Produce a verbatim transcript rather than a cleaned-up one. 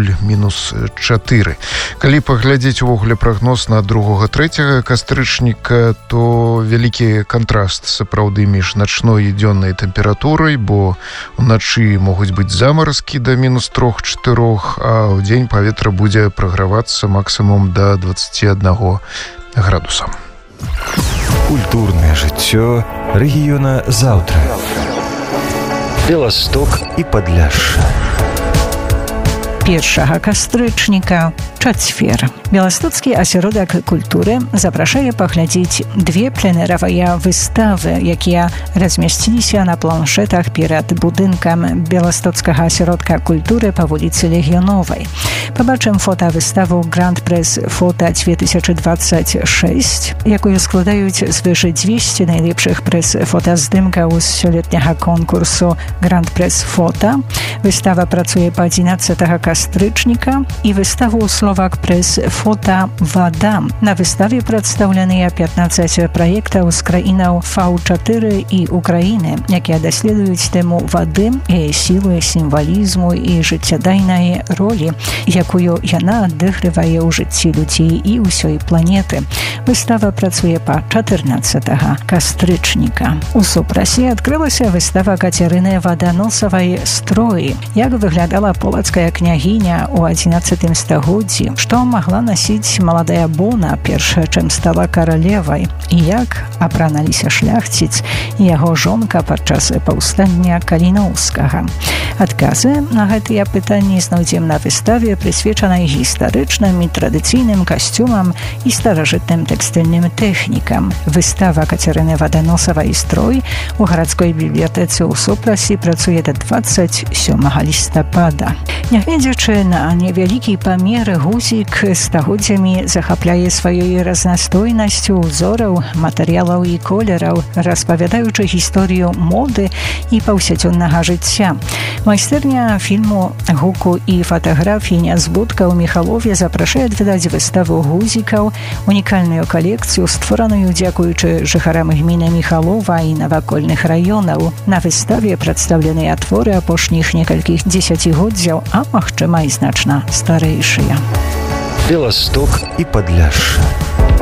нуль мінус чатыры. Калі паглядзець увогуле прагноз на другога трэцяга кастрычніка, то вялікі кантраст сапраўды між начной і дзённай тэмпературай, бо уначы могуць быць замаразкі да мінус трох-чатырох, а ў дзень паветра будзе прагравацца максімум да дваццаці аднаго градуса. Культурнае жыццё рэгіёна заўтра. Беласток і Падляшша. Першага кастрычніка чацвер. Беластоцкі асяродак культуры запрашае паглядзець две пленэравыя выставы, якія размясціліся на планшетах перад будынкам Беластоцкага асяродка культуры па вуліцы Легіёновай. Пабачым фотавыставу Гранд-прэс фота две тысячи двадцать шесть, якую складаюць звыш дзвесце найлепшых прэс-фотаздымкаў з сёлетняга конкурсу Гранд-прэс фота. Выстава працуе па адзінаццатага кастрычніка і выставу Словак прэс фота «Вада». На выставе прадстаўленыя пятнаццаць праектаў з краінаў эф чатыры і Украіны, якія даследуюць тэму вады, яе сілы, сімвалізму і жыццядайнай ролі, якую яна адыгрывае ў жыцці людзей і ўсёй планеты. Выстава працуе па чатырнаццатага кастрычніка. У супрасе адкрылася выстава Кацярыны Ваданосавай «Строй». Як выглядала полацкая княгіня ў адзінаццатым стагоддзі, што магла насіць маладая Бона, перш чым стала каралевай, і як апраналіся шляхціц і яго жонка падчас паўстання Каліноўскага. Адказы на гэтыя пытанні знойдзем на выставе, прысвечанай гістарычным і традыцыйным касцюмам і старажытным тэкстыльным тэхнікам. Выстава Кацярыны Ваданосавай «Строй» у гарадской бібліятэцы ў супрасе працуе да дваццаць сёмага лістапада. Нягледзячы на невялікі памер, гузік стагоддзямі захапляе сваёй разнастойнасцю узораў, матэрыялаў і колераў, распавядаючы гісторыю моды і паўсядзённага жыцця. Майстэрня фільму, гуку і фатаграфіі «Нязбудка» ў Міхалове запрашае адвідаць выставу гузікаў, унікальную калекцыю, створаную дзякуючы жыхарам гміны Міхалова і навакольных раёнаў. На выставе прадстаўленыя творы апошніх некалькіх дзесяцігоддзяў, а магчыма і значна старэйшыя. Беласток і Падляшша.